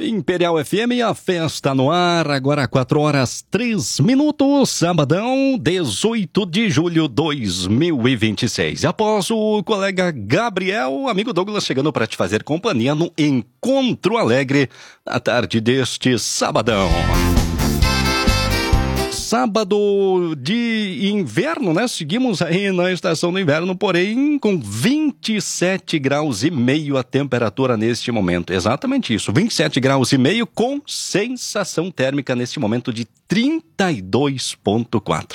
Imperial FM, a festa no ar, agora 4h03, sabadão, 18 de julho de 2026. Após o colega Gabriel, amigo Douglas chegando para te fazer companhia no Encontro Alegre, na tarde deste sabadão. Sábado de inverno, né? Seguimos aí na estação do inverno, porém com 27 graus e meio a temperatura neste momento. Exatamente isso, 27 graus e meio com sensação térmica neste momento de 32,4.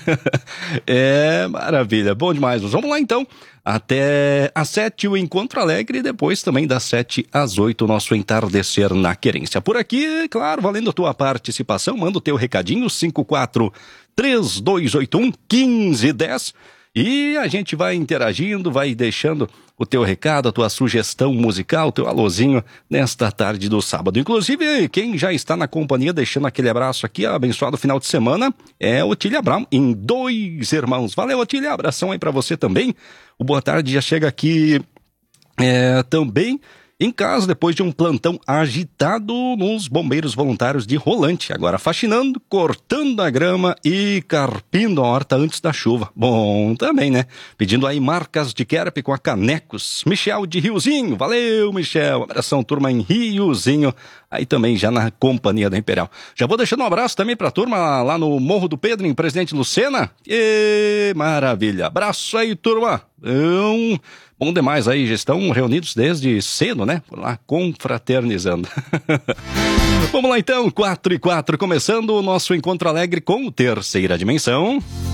É maravilha, bom demais. Mas vamos lá então. Até às 7 o Encontro Alegre e depois também das 7 às 8 o nosso Entardecer na Querência. Por aqui, claro, valendo a tua participação, manda o teu recadinho, 543281-1510 e a gente vai interagindo, vai deixando o teu recado, a tua sugestão musical, o teu alôzinho nesta tarde do sábado. Inclusive, quem já está na companhia, deixando aquele abraço aqui, abençoado final de semana, é o Tília Brown, em Dois Irmãos. Valeu, Tília, abração aí pra você também. O boa tarde já chega aqui também em casa, depois de um plantão agitado nos bombeiros voluntários de Rolante. Agora faxinando, cortando a grama e carpindo a horta antes da chuva. Bom também, né? Pedindo aí marcas de Kerp com a Canecos. Michel de Riozinho, valeu, Michel. Abração, turma em Riozinho. Aí também já na companhia da Imperial. Já vou deixando um abraço também pra turma lá no Morro do Pedro, em Presidente Lucena. E maravilha. Abraço aí, turma. Bom demais aí, já estão reunidos desde cedo, né? Por lá, confraternizando. Vamos lá então, 4h04, começando o nosso Encontro Alegre com o Terceira Dimensão.